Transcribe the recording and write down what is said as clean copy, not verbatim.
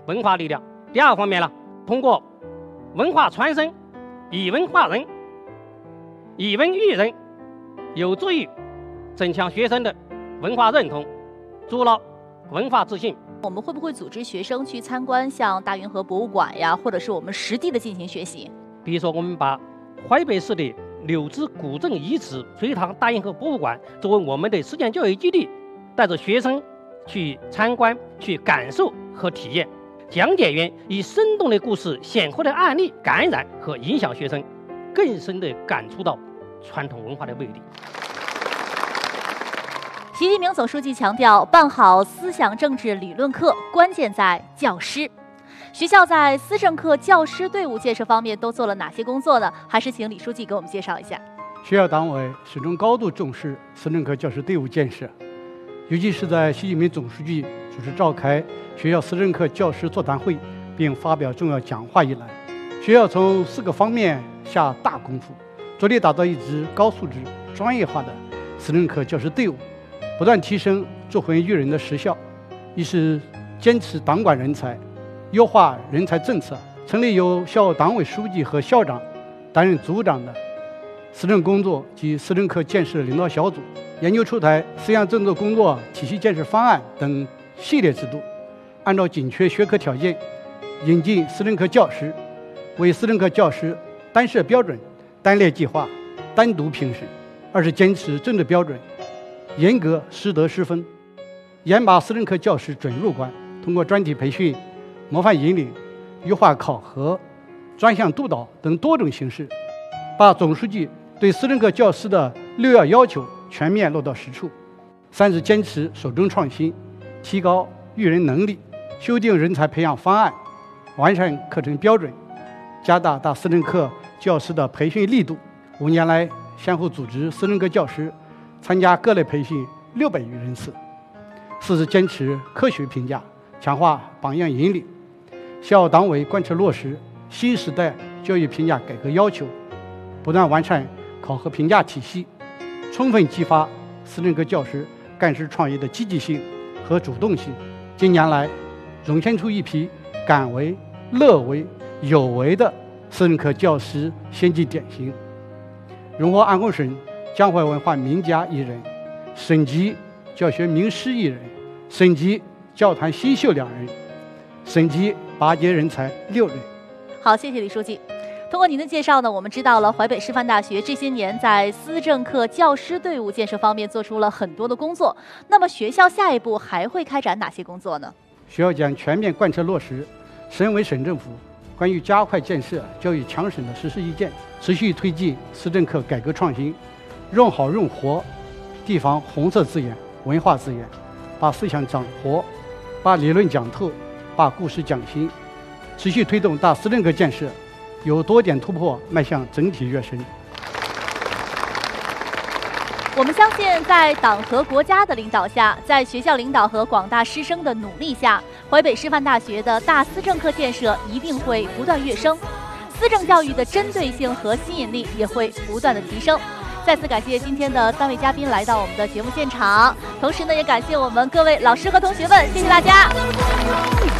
文化力量。第二方面呢，通过文化传承，以文化人，以文育人，有助于增强学生的文化认同，筑牢文化自信。 我们会不会组织学生去参观像大运河博物馆呀，或者是我们实地的进行学习？ 比如说，我们把淮北市的六支古镇遗址隋唐大运河博物馆作为我们的实践教育基地，带着学生去参观、去感受和体验。讲解员以生动的故事、鲜活的案例感染和影响学生，更深地感触到传统文化的魅力。 习近平总书记强调，办好思想政治理论课，关键在教师。学校在思政课教师队伍建设方面都做了哪些工作呢？还是请李书记给我们介绍一下。 学校党委始终高度重视思政课教师队伍建设，尤其是在习近平总书记主持召开学校思政课教师座谈会并发表重要讲话以来，学校从4个方面下大功夫，着力打造一支高素质、专业化的思政课教师队伍，不断提升作魂育人的实效。一是坚持党管人才，优化人才政策，成立由校党委书记和校长担任组长的思政工作及思政课建设领导小组，研究出台思想政策工作体系建设方案等系列制度，按照紧缺学科条件引进思政课教师，为思政课教师单设标准、单列计划、单独评审。二是坚持政治标准，严格师德师风，严把思政课教师准入关，通过专题培训、模范引领、优化考核、专项督导等多种形式，把总书记对思政课教师的6要要求全面落到实处。三是坚持守正创新，提高育人能力，修订人才培养方案，完善课程标准，加大大思政课教师的培训力度。5年来，先后组织思政课教师参加各类培训600余人次。4是坚持科学评价，强化榜样引领。校党委贯彻落实新时代教育评价改革要求，不断完善考核评价体系，充分激发思政课教师干事创业的积极性和主动性。近年来，涌现出一批敢为、乐为、有为的思政课教师先进典型，荣获安徽省江淮文化名家1人，省级教学名师1人，省级教坛新秀2人，省级拔尖人才6人。 好，谢谢李书记。通过您的介绍呢，我们知道了淮北师范大学这些年在思政课教师队伍建设方面做出了很多的工作。那么学校下一步还会开展哪些工作呢？ 学校将全面贯彻落实省委省政府关于加快建设教育强省的实施意见，持续推进思政课改革创新，用好用活地方红色资源、文化资源，把思想讲活，把理论讲透，把故事讲新，持续推动大思政课建设有多点突破，迈向整体跃升。 我们相信，在党和国家的领导下，在学校领导和广大师生的努力下，淮北师范大学的大思政课建设一定会不断跃升，思政教育的针对性和吸引力也会不断的提升。再次感谢今天的3位嘉宾来到我们的节目现场，同时呢，也感谢我们各位老师和同学们，谢谢大家。